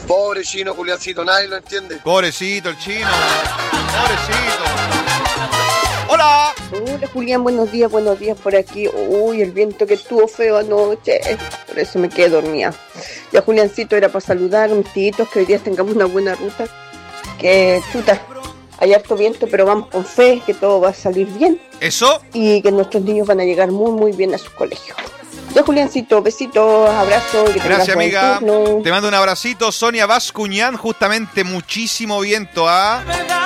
Pobre chino, Juliancito, nadie lo entiende. Pobrecito el chino. Pobrecito. ¡Hola! Hola Julián, buenos días por aquí. Uy, el viento que estuvo feo anoche, por eso me quedé dormida. Ya Juliancito, era para saludar a mis tíos, que hoy día tengamos una buena ruta. Que chuta, hay harto viento, pero vamos con fe, que todo va a salir bien. ¿Eso? Y que nuestros niños van a llegar muy muy bien a sus colegios. Ya Juliancito, besitos, abrazos. Gracias, amiga. Te mando un abracito. Sonia Bascuñán, justamente muchísimo viento, ¿ah?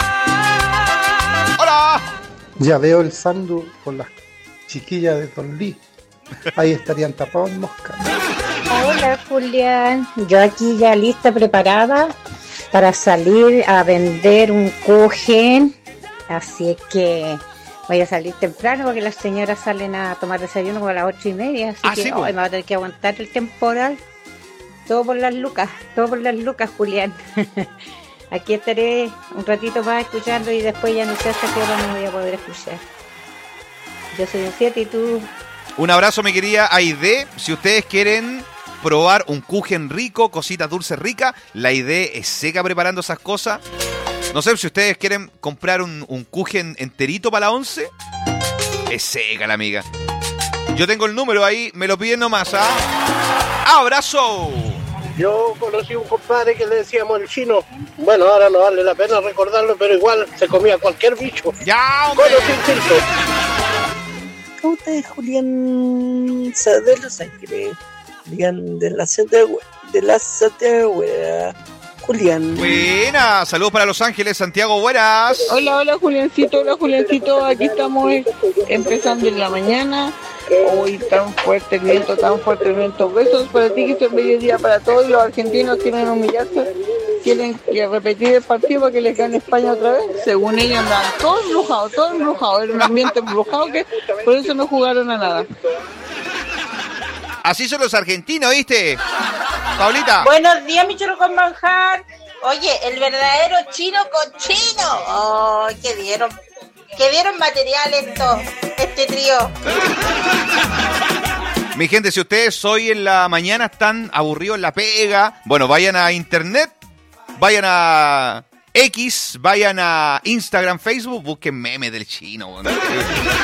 ¡Hola! Ya veo el Sandu con las chiquillas de Don Lee. Ahí estarían tapados en mosca. Hola Julián, yo aquí ya lista, preparada para salir a vender un kuchen. Así es que voy a salir temprano porque las señoras salen a tomar desayuno como a las 8:30. Así que hoy me va a tener que aguantar el temporal. Todo por las lucas, Julián. Aquí estaré un ratito más escuchando y después ya no sé hasta qué hora me voy a poder escuchar. Yo soy un 7 y tú. Un abrazo, mi querida Aide. Si ustedes quieren probar un kuchen rico, cositas dulces ricas, la Aide es seca preparando esas cosas. No sé si ustedes quieren comprar un kuchen enterito para la 11. Es seca la amiga. Yo tengo el número ahí, me lo piden nomás, ¿ah? ¡Abrazo! Yo conocí un compadre que le decíamos el chino. Bueno, ahora no vale la pena recordarlo, pero igual se comía cualquier bicho. ¡Ya, hombre! Bueno, sin filtro. ¿Cómo estás, Julián? De Los Ángeles. Julián de la Santiago. Julián. Buenas, saludos para Los Ángeles, Santiago, buenas. Hola Juliancito, aquí estamos empezando en la mañana. Hoy tan fuerte el viento. Besos para ti, que es el mediodía para todos. Y los argentinos quieren humillarse, quieren repetir el partido para que les gane España otra vez. Según ellos andan todos embrujados. Era un ambiente embrujado que por eso no jugaron a nada. Así son los argentinos, ¿viste? Paulita. Buenos días, mi churro con manjar. Oye, el verdadero chino con chino. Oh, que dieron material este trío. Mi gente, si ustedes hoy en la mañana están aburridos en la pega, bueno, vayan a internet, vayan a X, vayan a Instagram, Facebook, busquen memes del chino. Bueno.